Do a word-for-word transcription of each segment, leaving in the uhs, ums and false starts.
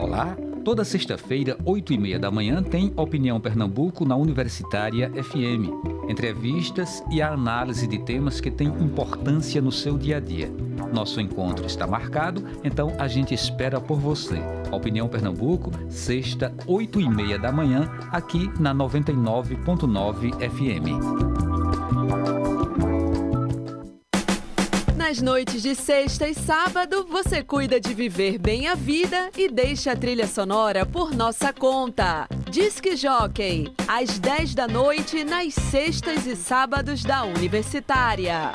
Olá, toda sexta-feira, oito e meia da manhã, tem Opinião Pernambuco na Universitária F M. Entrevistas e a análise de temas que têm importância no seu dia a dia. Nosso encontro está marcado, então a gente espera por você. Opinião Pernambuco, sexta, oito e meia da manhã, aqui na noventa e nove ponto nove F M. Nas noites de sexta e sábado, você cuida de viver bem a vida e deixa a trilha sonora por nossa conta. Disque Jockey, às dez da noite, nas sextas e sábados da Universitária.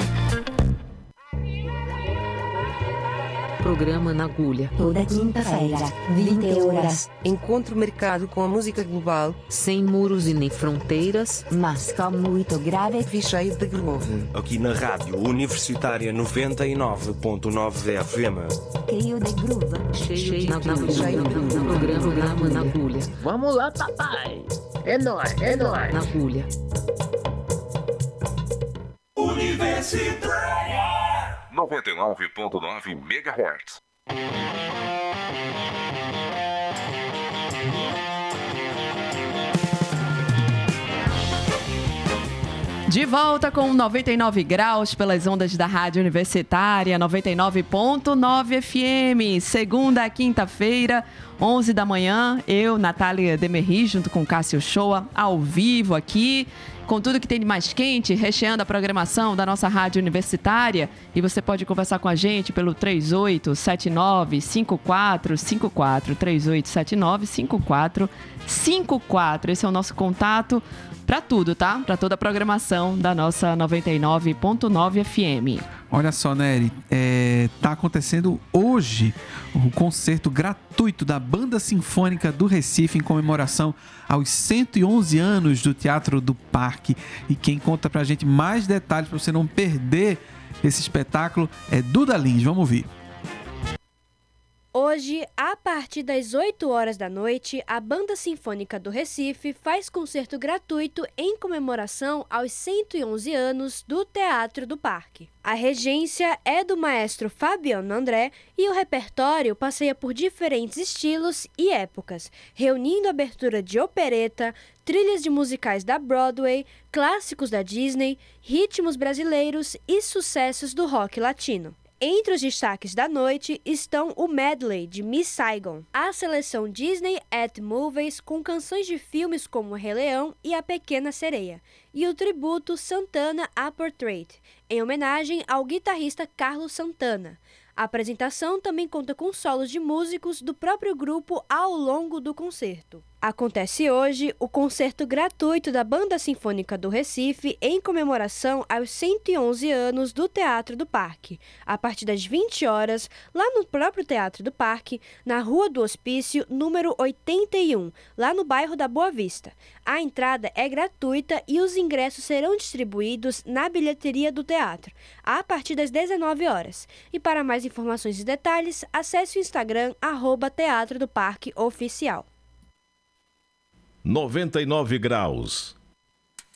Programa na agulha. Toda quinta-feira, vinte horas. Encontro marcado com a música global. Sem muros e nem fronteiras. Mas com muito grave e cheio de groove. Aqui na Rádio Universitária noventa e nove ponto nove F M. Cheio de groove. Cheio, cheio na agulha. Cheio de groove. Programa, programa na agulha. Vamos lá, papai. É nóis, é nóis. Na agulha. Universitária noventa e nove ponto nove megahertz. De volta com noventa e nove graus pelas ondas da Rádio Universitária noventa e nove ponto nove F M. Segunda a quinta-feira, onze da manhã, eu, Natália Demerri, junto com Cássio Shoa, ao vivo aqui, com tudo que tem de mais quente, recheando a programação da nossa Rádio Universitária. E você pode conversar com a gente pelo três oito sete nove, cinco quatro cinco quatro, três oito sete nove, cinco quatro cinco quatro. Esse é o nosso contato para tudo, tá? Para toda a programação da nossa noventa e nove ponto nove F M. Olha só, Nery, é, tá acontecendo hoje o concerto gratuito da Banda Sinfônica do Recife em comemoração aos cento e onze anos do Teatro do Parque. E quem conta pra gente mais detalhes para você não perder esse espetáculo é Duda Lins. Vamos ouvir. Hoje, a partir das oito horas da noite, a Banda Sinfônica do Recife faz concerto gratuito em comemoração aos cento e onze anos do Teatro do Parque. A regência é do maestro Fabiano André e o repertório passeia por diferentes estilos e épocas, reunindo abertura de opereta, trilhas de musicais da Broadway, clássicos da Disney, ritmos brasileiros e sucessos do rock latino. Entre os destaques da noite estão o medley de Miss Saigon, a seleção Disney at Movies com canções de filmes como O Rei Leão e A Pequena Sereia, e o tributo Santana a Portrait, em homenagem ao guitarrista Carlos Santana. A apresentação também conta com solos de músicos do próprio grupo ao longo do concerto. Acontece hoje o concerto gratuito da Banda Sinfônica do Recife em comemoração aos cento e onze anos do Teatro do Parque, a partir das vinte horas, lá no próprio Teatro do Parque, na Rua do Hospício, número oitenta e um, lá no bairro da Boa Vista. A entrada é gratuita e os ingressos serão distribuídos na bilheteria do teatro, a partir das dezenove horas. E para mais informações e detalhes, acesse o Instagram, arroba Teatro do Parque Oficial. noventa e nove graus.